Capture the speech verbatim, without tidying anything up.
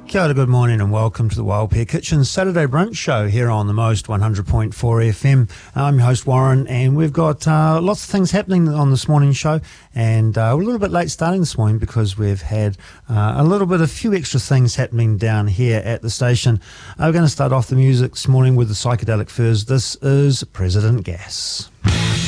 Kia ora, good morning and welcome to the Wild Pear Kitchen Saturday Brunch Show here on the Most one hundred point four F M. I'm your host Warren, and we've got uh, lots of things happening on this morning's show, and uh, we're a little bit late starting this morning because we've had uh, a little bit, a few extra things happening down here at the station. Uh, we're going to start off the music this morning with the Psychedelic Furs. This is President Gas.